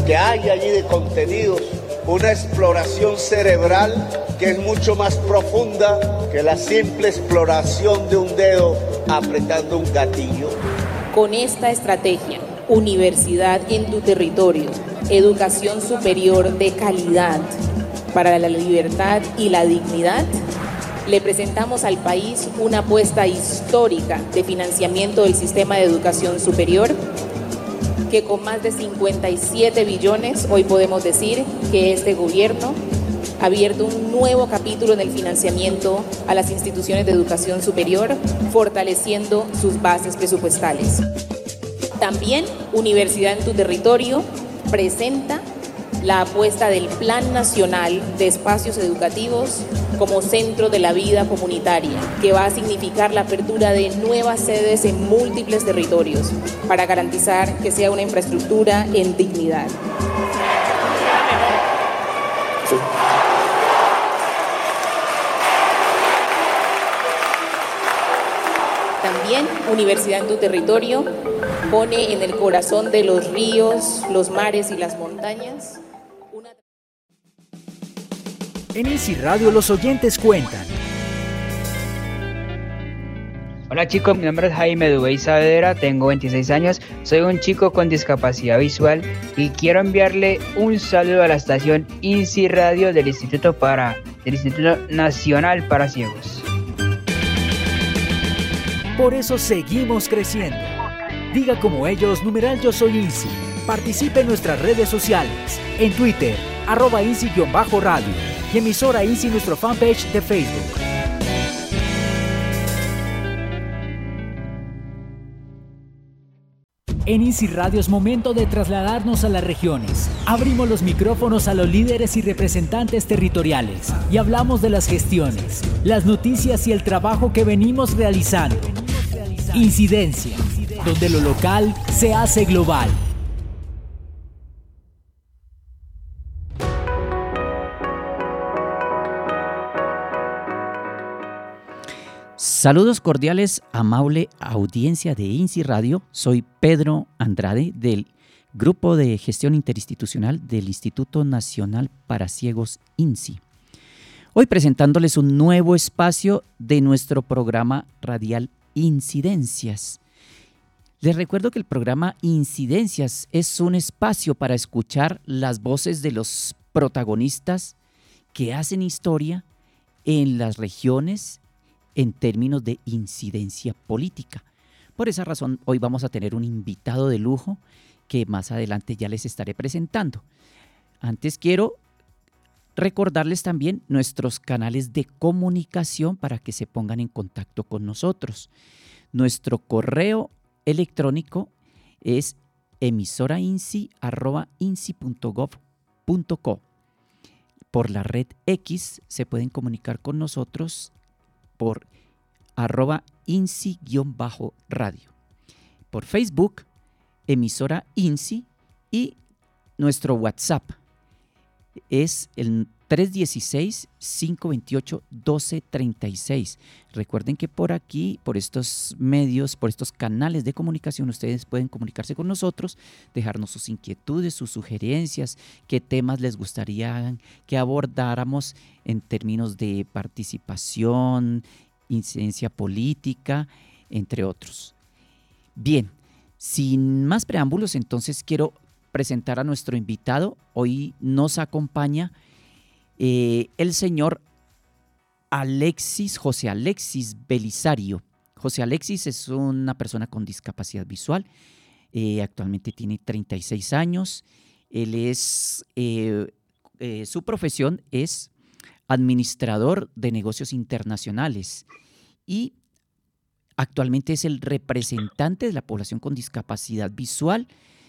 que hay allí de contenidos, una exploración cerebral que es mucho más profunda que la simple exploración de un dedo apretando un gatillo. Con esta estrategia, Universidad en tu territorio, educación superior de calidad para la libertad y la dignidad, le presentamos al país una apuesta histórica de financiamiento del sistema de educación superior que con más de 57 billones, hoy podemos decir que este gobierno ha abierto un nuevo capítulo en el financiamiento a las instituciones de educación superior, fortaleciendo sus bases presupuestales. También Universidad en tu territorio presenta la apuesta del Plan Nacional de Espacios Educativos como centro de la vida comunitaria, que va a significar la apertura de nuevas sedes en múltiples territorios para garantizar que sea una infraestructura en dignidad. También Universidad en tu territorio pone en el corazón de los ríos, los mares y las montañas. En INSI Radio los oyentes cuentan. Hola chicos, mi nombre es Jaime Dubey Saavedra, tengo 26 años, soy un chico con discapacidad visual y quiero enviarle un saludo a la estación INSI Radio del Instituto Nacional para Ciegos. Por eso seguimos creciendo. Diga como ellos, numeral Yo Soy INSI. Participe en nuestras redes sociales, en Twitter, @INSI_radio y emisora INSI nuestro fanpage de Facebook. En INSI Radio es momento de trasladarnos a las regiones. Abrimos los micrófonos a los líderes y representantes territoriales y hablamos de las gestiones, las noticias y el trabajo que venimos realizando. Incidencia, donde lo local se hace global. Saludos cordiales, amable audiencia de INSI Radio. Soy Pedro Andrade del Grupo de Gestión Interinstitucional del Instituto Nacional para Ciegos INSI. Hoy presentándoles un nuevo espacio de nuestro programa radial Incidencias. Les recuerdo que el programa Incidencias es un espacio para escuchar las voces de los protagonistas que hacen historia en las regiones en términos de incidencia política. Por esa razón, hoy vamos a tener un invitado de lujo que más adelante ya les estaré presentando. Antes quiero recordarles también nuestros canales de comunicación para que se pongan en contacto con nosotros. Nuestro correo electrónico es emisorainsi@insi.gov.co. Por la red X se pueden comunicar con nosotros por @INSI_radio. Por Facebook, emisora INSI, y nuestro WhatsApp es el 316-528-1236. Recuerden que por aquí, por estos medios, por estos canales de comunicación, ustedes pueden comunicarse con nosotros, dejarnos sus inquietudes, sus sugerencias, qué temas les gustaría que abordáramos en términos de participación, incidencia política, entre otros. Bien, sin más preámbulos, entonces quiero presentar a nuestro invitado. Hoy nos acompaña el señor José Alexis Belisario. José Alexis es una persona con discapacidad visual, actualmente tiene 36 años. Él es, su profesión es administrador de negocios internacionales y actualmente es el representante de la población con discapacidad visual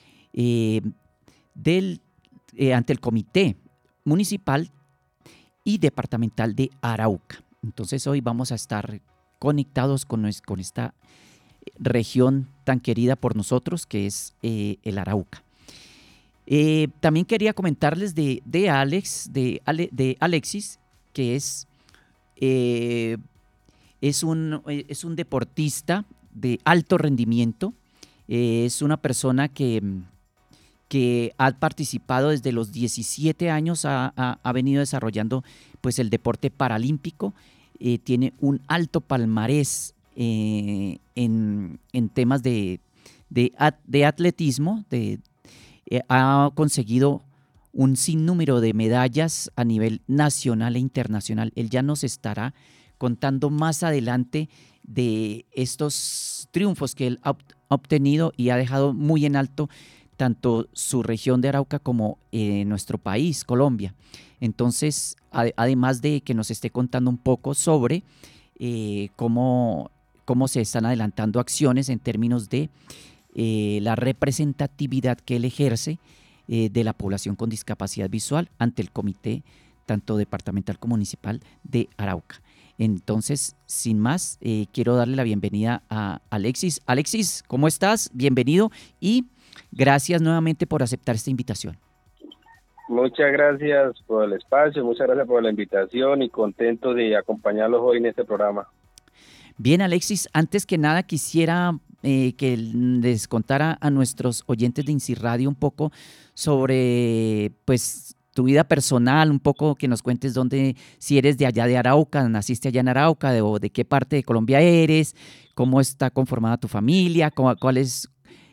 ante el Comité Municipal y Departamental de Arauca. Entonces hoy vamos a estar conectados con esta región tan querida por nosotros que es el Arauca. También quería comentarles de Alexis, que es un deportista de alto rendimiento. Es una persona que que ha participado desde los 17 años, ha venido desarrollando pues el deporte paralímpico, tiene un alto palmarés en temas de atletismo, ha conseguido un sinnúmero de medallas a nivel nacional e internacional. Él ya nos estará contando más adelante de estos triunfos que él ha obtenido y ha dejado muy en alto tanto su región de Arauca como nuestro país, Colombia. Entonces, además de que nos esté contando un poco sobre cómo se están adelantando acciones en términos de la representatividad que él ejerce de la población con discapacidad visual ante el comité tanto departamental como municipal de Arauca. Entonces, sin más, quiero darle la bienvenida a Alexis. Alexis, ¿cómo estás? Bienvenido y gracias nuevamente por aceptar esta invitación. Muchas gracias por el espacio, muchas gracias por la invitación y contento de acompañarlos hoy en este programa. Bien, Alexis, antes que nada quisiera que les contara a nuestros oyentes de INSI Radio un poco sobre pues tu vida personal, un poco que nos cuentes dónde, si eres de allá de Arauca, naciste allá en Arauca, o de qué parte de Colombia eres, cómo está conformada tu familia, cuáles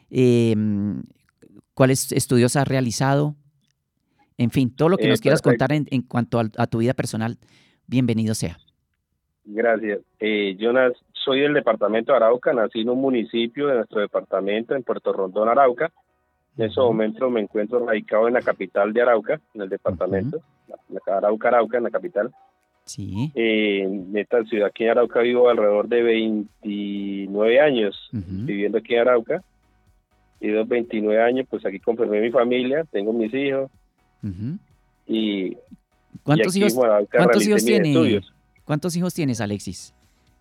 estudios has realizado, en fin, todo lo que nos quieras contar en cuanto a tu vida personal, bienvenido sea. Gracias. Yo soy del departamento de Arauca, nací en un municipio de nuestro departamento, en Puerto Rondón, Arauca. En ese momento me encuentro radicado en la capital de Arauca, en el departamento, Arauca, en la capital. Sí. En esta ciudad aquí en Arauca vivo alrededor de 29 años viviendo aquí en Arauca. Y de los 29 años, pues aquí conformé mi familia, tengo mis hijos. Y ¿Cuántos y aquí, hijos ¿Cuántos hijos tienes, Alexis?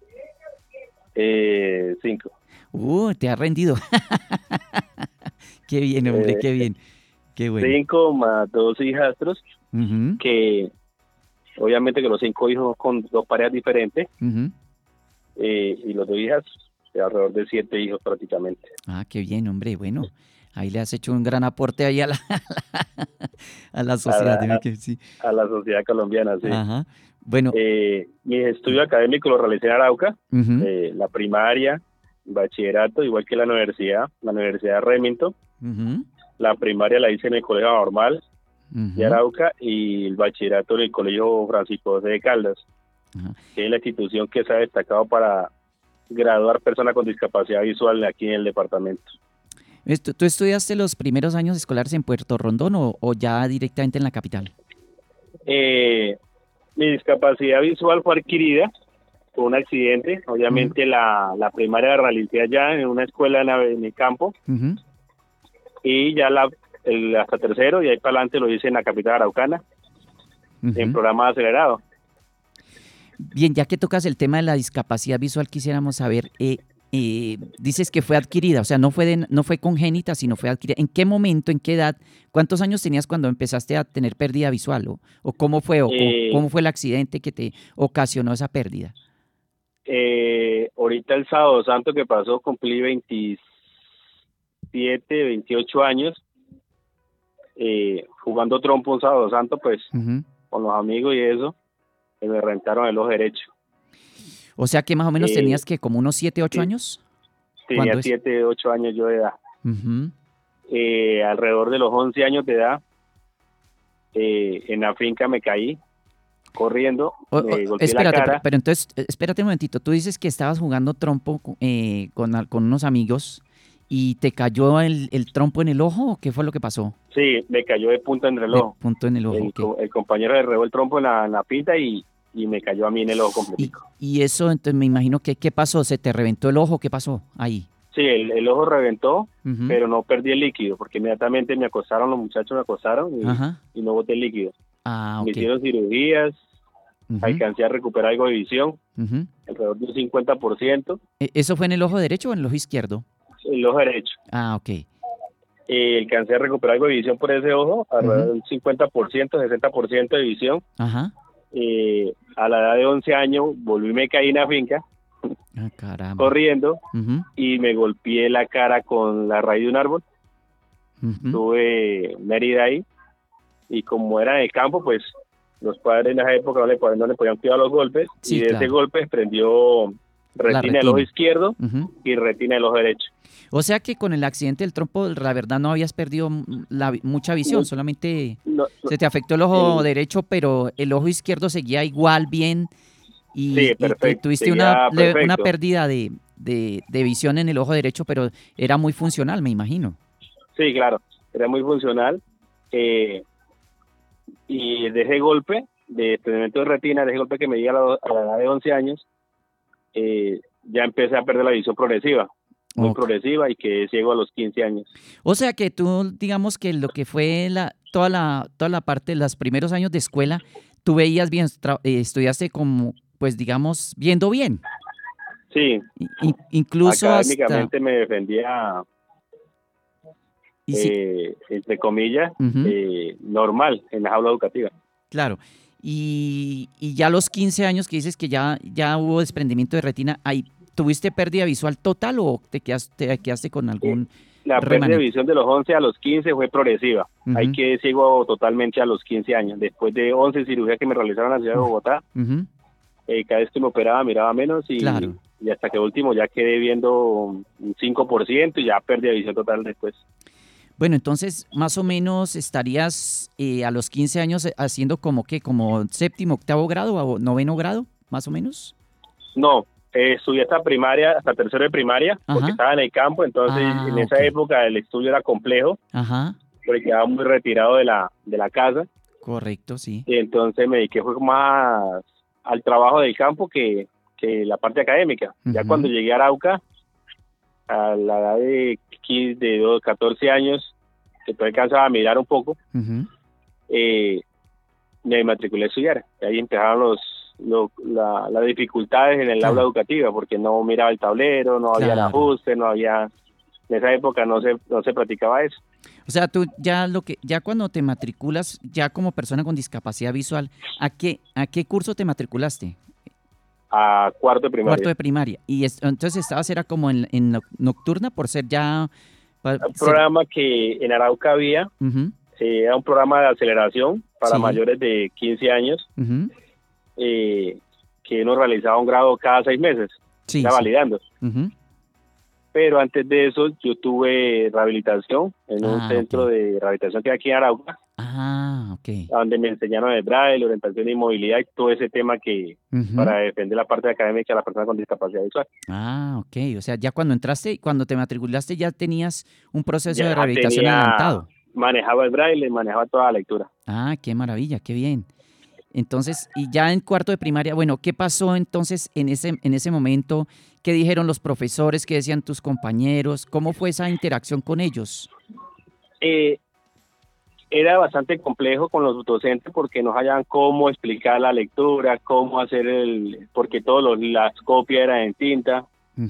5. Te has rendido. Qué bien, hombre, qué bien. Qué bueno. 5 más 2 hijastros, que obviamente que los 5 hijos con 2 parejas diferentes, y los 2 hijas, alrededor de 7 hijos prácticamente. Ah, qué bien, hombre, bueno. Ahí le has hecho un gran aporte ahí a la sociedad. A la sociedad colombiana, sí. Ajá. Bueno. Mis estudios académicos los realicé en Arauca, la primaria, bachillerato, igual que la universidad de Remington. La primaria la hice en el Colegio Normal de Arauca y el bachillerato en el Colegio Francisco José de Caldas, que es la institución que se ha destacado para graduar personas con discapacidad visual aquí en el departamento. ¿Tú estudiaste los primeros años escolares en Puerto Rondón o ya directamente en la capital? Mi discapacidad visual fue adquirida por un accidente. Obviamente la primaria la realicé allá en una escuela en el campo, y ya hasta tercero y ahí para adelante lo hice en la capital araucana, en programa acelerado. Bien, ya que tocas el tema de la discapacidad visual, quisiéramos saber, dices que fue adquirida, o sea, no fue congénita, sino fue adquirida. ¿En qué momento, en qué edad, cuántos años tenías cuando empezaste a tener pérdida visual? ¿O cómo fue? ¿Cómo fue el accidente que te ocasionó esa pérdida? Ahorita el sábado santo que pasó cumplí 28 años, jugando trompo un sábado santo, pues, con los amigos y eso, me rentaron el ojo derecho. O sea que más o menos tenías que como unos 7, 8 años. Tenía 7, 8 años yo de edad. Alrededor de los 11 años de edad, en la finca me caí, corriendo, me golpeé la cara. Pero entonces, espérate un momentito, tú dices que estabas jugando trompo con unos amigos y te cayó el trompo en el ojo, ¿o qué fue lo que pasó? Sí, me cayó de punta en el ojo. Okay. El compañero le regó el trompo en la pinta y me cayó a mí en el ojo completo. Y eso, entonces me imagino que, ¿qué pasó? ¿Se te reventó el ojo? ¿Qué pasó ahí? Sí, el ojo reventó, pero no perdí el líquido, porque inmediatamente los muchachos me acosaron y no boté el líquido. Okay. Me hicieron cirugías, alcancé a recuperar algo de visión, alrededor de un 50%. ¿Eso fue en el ojo derecho o en el ojo izquierdo? El ojo derecho. Ok. Alcancé a recuperar algo de visión por ese ojo, alrededor de un 50%, 60% de visión. A la edad de 11 años volví y me caí en la finca, corriendo, y me golpeé la cara con la raíz de un árbol. tuve Mérida ahí, y como era en el campo, pues los padres en esa época no le podían cuidar los golpes, Sí, y de claro. ese golpe desprendió retina del ojo izquierdo y retina del ojo derecho. O sea que con el accidente del trompo, la verdad no habías perdido mucha visión, solamente se te afectó el ojo derecho, pero el ojo izquierdo seguía igual bien Sí, perfecto. tuviste una pérdida de visión en el ojo derecho, pero era muy funcional, me imagino. Sí, claro, era muy funcional. Y de ese golpe, de desprendimiento de retina, de ese golpe que me di a la edad de 11 años, ya empecé a perder la visión progresiva, muy progresiva, y quedé ciego a los 15 años. O sea que tú, digamos que lo que fue toda la parte de los primeros años de escuela, tú veías bien, estudiaste como, pues digamos, viendo bien. Sí, incluso académicamente me defendía, entre comillas, normal en la aula educativa. Claro. Y ya a los 15 años que dices que ya hubo desprendimiento de retina, ahí ¿tuviste pérdida visual total o te quedaste con algún La pérdida de visión de los 11 a los 15 fue progresiva. Ahí quedé ciego totalmente a los 15 años. Después de 11 cirugías que me realizaron en la ciudad de Bogotá, cada vez que me operaba miraba menos, y hasta que último ya quedé viendo un 5% y ya perdí visión total después. Bueno, entonces más o menos estarías a los 15 años haciendo como séptimo, octavo grado o noveno grado, más o menos. No, estudié hasta primaria, hasta tercero de primaria, porque estaba en el campo, entonces en esa época el estudio era complejo, porque quedaba muy retirado de la casa. Correcto, sí. Y entonces me dediqué más al trabajo del campo que la parte académica. Ya cuando llegué a Arauca, a la edad de 14 años, que todavía alcanzaba a mirar un poco, me matriculé a estudiar. Ahí empezaron las dificultades en el aula educativa, porque no miraba el tablero, no había ajuste, no había... En esa época no se practicaba eso. O sea, tú ya cuando te matriculas, ya como persona con discapacidad visual, ¿a qué curso te matriculaste? A cuarto de primaria. Cuarto de primaria. Y entonces era como en nocturna, por ser ya... Un programa que en Arauca había, era un programa de aceleración para mayores de 15 años, que uno realizaba un grado cada 6 meses, validando. Pero antes de eso yo tuve rehabilitación en un centro de rehabilitación que hay aquí en Arauca, donde me enseñaron el braille, orientación y movilidad, y todo ese tema que para defender la parte académica de la persona con discapacidad visual. O sea, ya cuando te matriculaste ya tenías un proceso de rehabilitación adelantado. Manejaba el braille, manejaba toda la lectura. Qué maravilla, qué bien. Entonces, y ya en cuarto de primaria, bueno, ¿qué pasó entonces en ese momento? ¿Qué dijeron los profesores? ¿Qué decían tus compañeros? ¿Cómo fue esa interacción con ellos? Era bastante complejo con los docentes porque no sabían cómo explicar la lectura, cómo hacer porque las copias eran en tinta.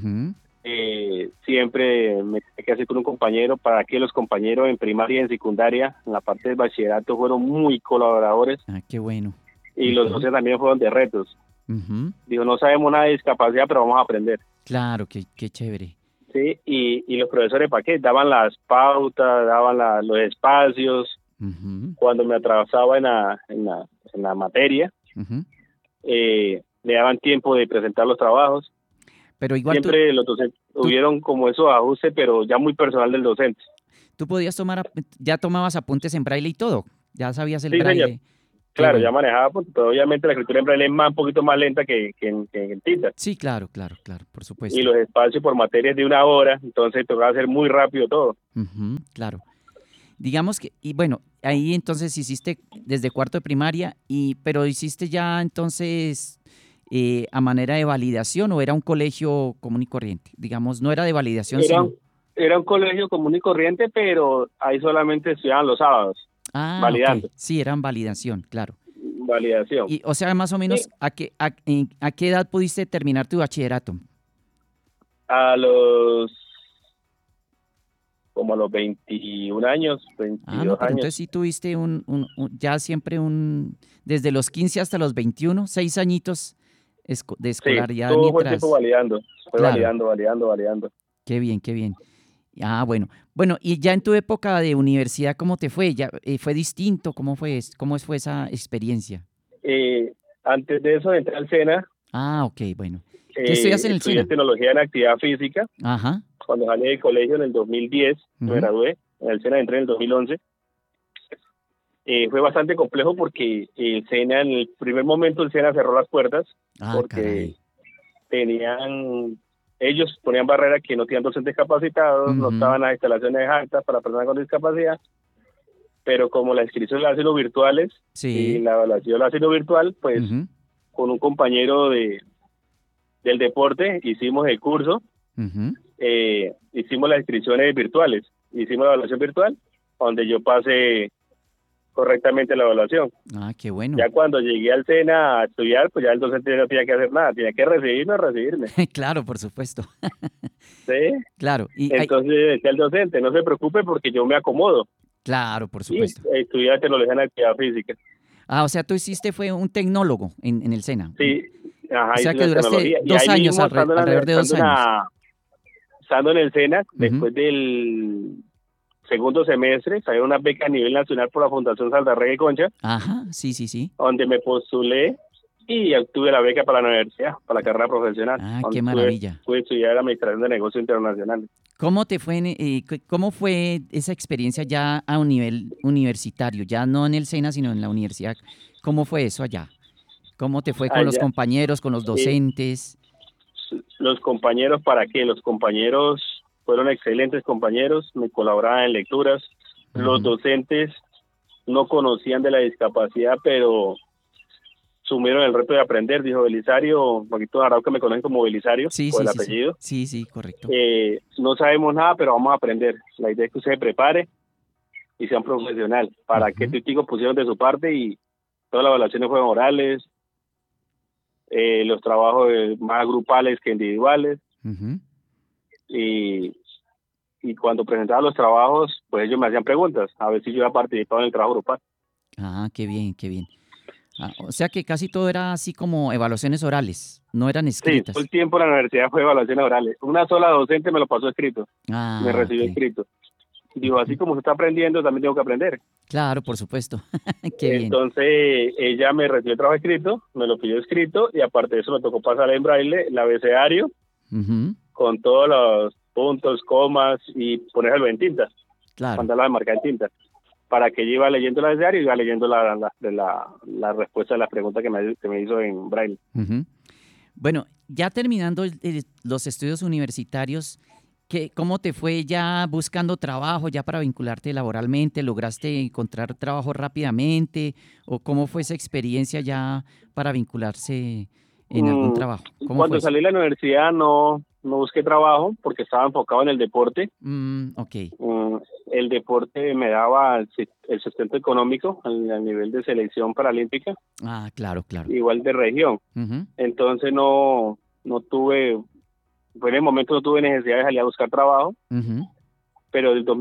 Siempre me tenía que hacer con un compañero, para que los compañeros en primaria y en secundaria, en la parte del bachillerato, fueron muy colaboradores. Qué bueno. Y los docentes también fueron de retos. Digo, no sabemos nada de discapacidad, pero vamos a aprender. Claro, qué chévere. Sí, y los profesores, ¿para qué? Daban las pautas, daban los espacios. Cuando me atrasaba en la materia, me daban tiempo de presentar los trabajos. Pero igual siempre los docentes tuvieron como esos ajustes, pero ya muy personal del docente. ¿Tú podías ya tomabas apuntes en braille y todo? ¿Ya sabías el braille? Señor. Claro, ya manejaba, pero obviamente la escritura en braille es un poquito más lenta que en tinta. Sí, claro, por supuesto. Y los espacios por materias de 1 hora, entonces tocaba hacer muy rápido todo. Claro. Digamos que, y bueno, ahí entonces hiciste desde cuarto de primaria, pero hiciste ya entonces a manera de validación, ¿o era un colegio común y corriente? Digamos, no era de validación, Era un colegio común y corriente, pero ahí solamente estudiaban los sábados, validando. Okay. Sí, eran validación, claro. Validación. Y, o sea, más o menos, sí. ¿a qué edad pudiste terminar tu bachillerato? Como a los 21 años, 22 pero años. Entonces sí tuviste ya siempre desde los 15 hasta los 21, 6 añitos de escolaridad. Sí, todo fue el tiempo validando, validando. Qué bien, qué bien. Ah, bueno. Bueno, y ya en tu época de universidad, ¿cómo te fue? ¿Ya fue distinto? ¿Cómo fue esa experiencia? Antes de eso entré al SENA. Ah, ok, bueno. ¿Qué estudias en el Estudié SENA? tecnología en actividad física. Ajá. Cuando salí del colegio en el 2010, me gradué. En el SENA entré en el 2011. Fue bastante complejo porque el SENA, en el primer momento, el SENA cerró las puertas porque ellos ponían barreras que no tenían docentes capacitados, no estaban las instalaciones altas para personas con discapacidad, pero como la inscripción la hacen los virtuales y la evaluación la hacen lo virtual, pues con un compañero del deporte hicimos el curso, hicimos las inscripciones virtuales, hicimos la evaluación virtual, donde yo pasé correctamente la evaluación. Ah, qué bueno. Ya cuando llegué al SENA a estudiar, pues ya el docente no tenía que hacer nada, tenía que recibirme. Claro, por supuesto. ¿Sí? Claro. Entonces decía el docente, no se preocupe porque yo me acomodo. Claro, por supuesto. Y estudié tecnología en actividad física. Ah, o sea, tú fue un tecnólogo en el SENA. Sí. Ajá, o sea que duraste 2 años, alrededor de 2 años. Estando en el SENA, después del segundo semestre, salió una beca a nivel nacional por la Fundación Saldarriaga y Concha. Ajá, sí. Donde me postulé y obtuve la beca para la universidad, para la carrera profesional. Ah, qué maravilla. Pude estudiar Administración de Negocios Internacionales. ¿Cómo cómo fue esa experiencia ya a un nivel universitario? Ya no en el SENA, sino en la universidad. ¿Cómo fue eso allá? ¿Cómo te fue con los compañeros, con los docentes? Los compañeros, ¿para qué? Los compañeros fueron excelentes compañeros, me colaboraban en lecturas. Los docentes no conocían de la discapacidad, pero sumieron el reto de aprender. Dijo Belisario, Paquito Arauca me conocen como Belisario, por el apellido. Sí, correcto. No sabemos nada, pero vamos a aprender. La idea es que usted se prepare y sea un profesional. Para que testigos pusieron de su parte y todas las evaluaciones fueron orales, los trabajos más grupales que individuales. Y cuando presentaba los trabajos, pues ellos me hacían preguntas, a ver si yo había participado en el trabajo grupal. Ah, qué bien. Ah, o sea que casi todo era así como evaluaciones orales, no eran escritas. Sí, todo el tiempo en la universidad fue evaluaciones orales. Una sola docente me lo pasó escrito, me recibió escrito. Digo, así como se está aprendiendo, también tengo que aprender. Claro, por supuesto. Qué bien. Entonces, ella me recibió el trabajo escrito, me lo pidió escrito, y aparte de eso me tocó pasar en braille el abecedario, con todos los puntos, comas, y ponerlo en tinta. Claro. Mandarla a marcar en tinta. Para que yo iba leyendo el abecedario y iba leyendo la respuesta de las preguntas que me hizo en braille. Bueno, ya terminando los estudios universitarios, ¿cómo te fue ya buscando trabajo, ya para vincularte laboralmente? ¿Lograste encontrar trabajo rápidamente? ¿O cómo fue esa experiencia ya para vincularse en algún trabajo? Cuando salí de la universidad no busqué trabajo porque estaba enfocado en el deporte. Okay. El deporte me daba el sustento económico al nivel de selección paralímpica. Ah, claro. Igual de región. Entonces no tuve... Pues en el momento no tuve necesidad de salir a buscar trabajo, pero del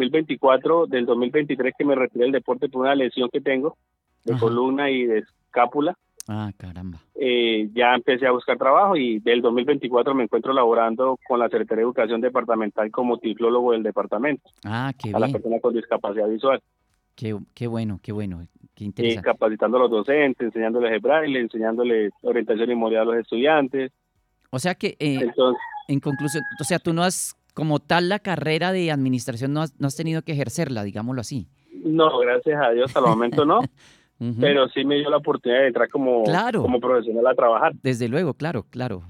2023 que me retiré del deporte por una lesión que tengo de columna y de escápula. Ah, caramba. Ya empecé a buscar trabajo y del 2024 me encuentro laborando con la Secretaría de Educación Departamental como tiflólogo del departamento. Ah, qué bien. A las personas con discapacidad visual. Qué bueno, qué interesante. Capacitando a los docentes, enseñándoles el braille, enseñándoles orientación y movilidad a los estudiantes. O sea que, en conclusión, o sea, tú no has, como tal, la carrera de administración no has tenido que ejercerla, digámoslo así. No, gracias a Dios, al momento no, pero sí me dio la oportunidad de entrar como profesional a trabajar. Desde luego, claro.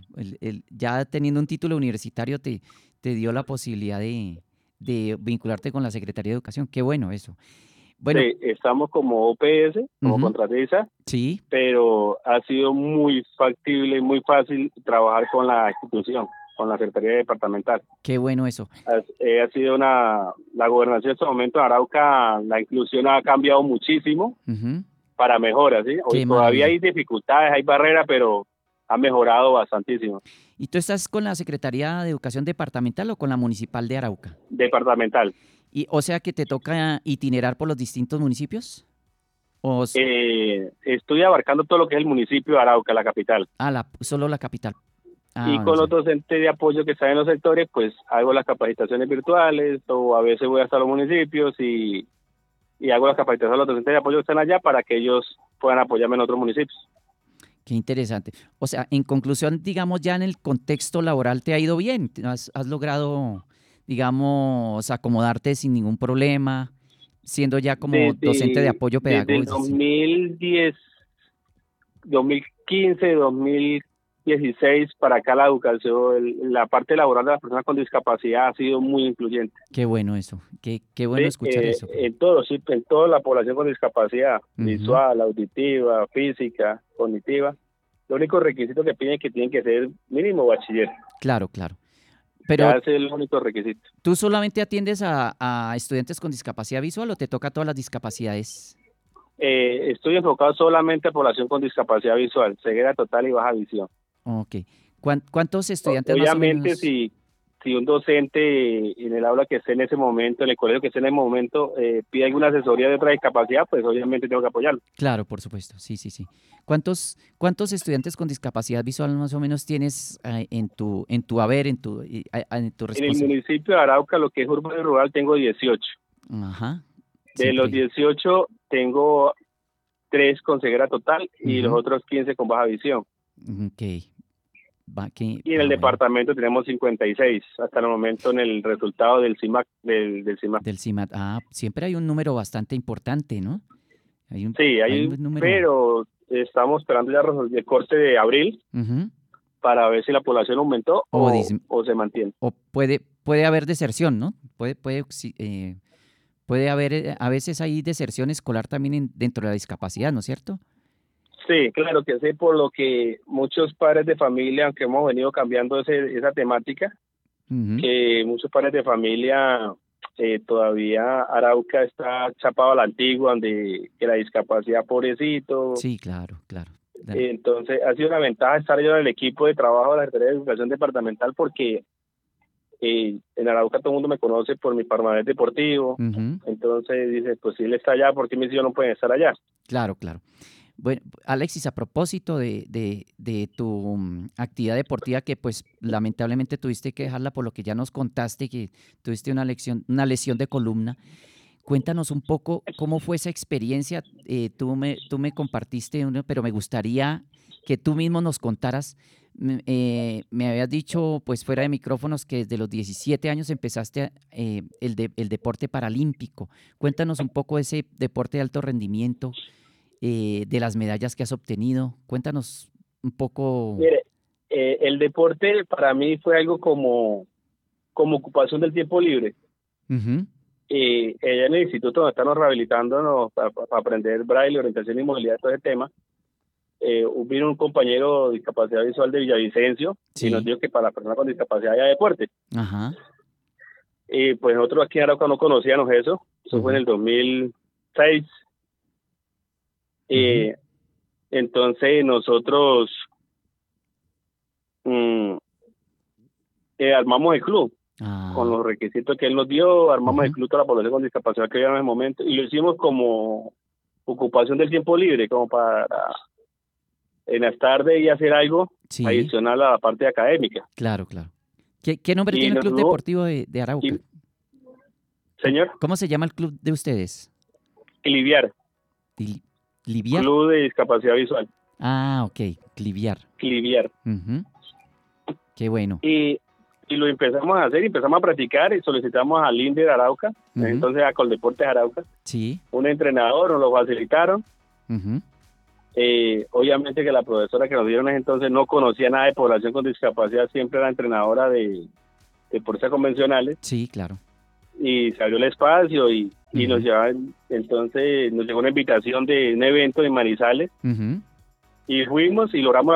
Ya teniendo un título universitario te dio la posibilidad de vincularte con la Secretaría de Educación. Qué bueno eso. Bueno, sí, estamos como OPS, como contratista, sí, pero ha sido muy factible y muy fácil trabajar con la institución, con la Secretaría Departamental. Qué bueno eso. Ha sido la gobernación en este momento de Arauca, la inclusión ha cambiado muchísimo para mejoras, ¿sí? Hoy todavía hay dificultades, hay barreras, pero ha mejorado bastantísimo. ¿Y tú estás con la Secretaría de Educación Departamental o con la Municipal de Arauca? Departamental. O sea que te toca itinerar por los distintos municipios. Estoy abarcando todo lo que es el municipio de Arauca, la capital. Solo la capital. Y con los docentes de apoyo que están en los sectores, pues hago las capacitaciones virtuales, o a veces voy hasta los municipios y hago las capacitaciones a los docentes de apoyo que están allá para que ellos puedan apoyarme en otros municipios. Qué interesante. O sea, en conclusión, digamos, ya en el contexto laboral te ha ido bien. Has logrado, digamos, acomodarte sin ningún problema, siendo ya como docente de apoyo pedagógico. Desde 2015, 2016 para acá la educación, la parte laboral de las personas con discapacidad ha sido muy incluyente. Qué bueno eso, qué bueno escuchar eso. En toda la población con discapacidad, visual, auditiva, física, cognitiva. Lo único requisito que piden es que tienen que ser mínimo bachiller. Claro. Pero ese es el único requisito. ¿Tú solamente atiendes a estudiantes con discapacidad visual o te toca todas las discapacidades? Estoy enfocado solamente a población con discapacidad visual, ceguera total y baja visión. Ok. ¿Cuántos estudiantes Obviamente, más o menos? si un docente en el aula que esté en ese momento, en el colegio que esté en ese momento, pide alguna asesoría de otra discapacidad, pues obviamente tengo que apoyarlo. Claro, por supuesto, sí. ¿Cuántos estudiantes con discapacidad visual más o menos tienes en tu haber, en tu responsabilidad? En el municipio de Arauca, lo que es urbano y rural, tengo 18. Ajá. De los 18, tengo 3 con ceguera total y los otros 15 con baja visión. Ok. Y en el departamento tenemos 56 hasta el momento en el resultado del CIMAC. Del CIMAC. Siempre hay un número bastante importante, ¿no? Hay un número. Pero estamos esperando ya el corte de abril para ver si la población aumentó o se mantiene. O puede haber deserción, ¿no? Puede haber, a veces hay deserción escolar también dentro de la discapacidad, ¿no es cierto? Sí, claro que sí, por lo que muchos padres de familia, aunque hemos venido cambiando esa temática, que muchos padres de familia todavía Arauca está chapado a la antigua, donde que la discapacidad, pobrecito. Sí, claro. Entonces ha sido una ventaja estar yo en el equipo de trabajo de la Secretaría de Educación Departamental porque en Arauca todo el mundo me conoce por mi palmarés deportivo. Entonces dice, pues si él está allá, ¿por qué mis hijos no pueden estar allá? Claro. Bueno, Alexis, a propósito de tu actividad deportiva que pues lamentablemente tuviste que dejarla por lo que ya nos contaste, que tuviste una lesión de columna, cuéntanos un poco cómo fue esa experiencia. Tú me compartiste, pero me gustaría que tú mismo nos contaras. Me habías dicho pues fuera de micrófonos que desde los 17 años empezaste el deporte paralímpico. Cuéntanos un poco de ese deporte de alto rendimiento. De las medallas que has obtenido. Cuéntanos un poco. Mire, el deporte para mí fue algo como ocupación del tiempo libre. Allá en el instituto donde estamos rehabilitándonos para aprender braille, orientación y movilidad, todo ese tema, vino un compañero de discapacidad visual de Villavicencio y nos dijo que para las personas con discapacidad había deporte. Pues nosotros aquí en Arauca no conocíamos eso. Eso fue en el 2006. Entonces nosotros armamos el club con los requisitos que él nos dio, armamos el club toda la población con discapacidad que había en ese momento y lo hicimos como ocupación del tiempo libre, como para en las tardes y hacer algo adicional a la parte académica. Claro. ¿Qué nombre tiene el club deportivo de Arauca? Señor. ¿Cómo se llama el club de ustedes? Cliviar. ¿Cliviar? Club de discapacidad visual. Ok, Cliviar. Qué bueno. Y lo empezamos a hacer, empezamos a practicar y solicitamos al INDE de Arauca, entonces a Coldeportes Arauca. Un entrenador, nos lo facilitaron. Obviamente que la profesora que nos dieron entonces no conocía nada de población con discapacidad, siempre era entrenadora de deportes convencionales. Sí, claro. Y se abrió el espacio y nos llevaban, entonces nos llegó una invitación de un evento en Manizales y fuimos y logramos